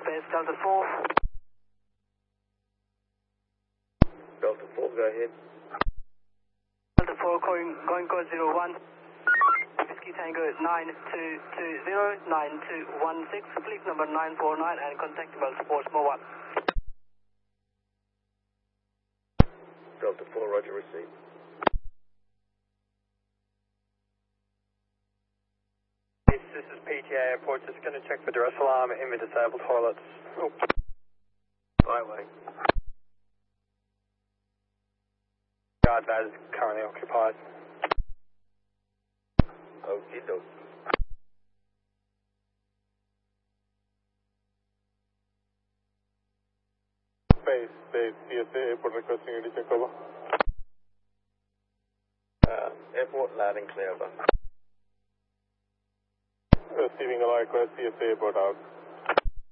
Base Delta 4. Delta 4, go ahead. Delta 4 going code 01. Whiskey Tango 9220 9216. Fleet number 949 and contactable Sports Mobile. Delta 4, roger, receive. This is PTA Airport, just going to check for duress alarm in the disabled toilets. Oh. Byway. Guard bed is currently occupied. Okie dokie. Base, CSA Airport requesting you to check over. Airport loud and clear, over. Receiving a request, CSA Airport out.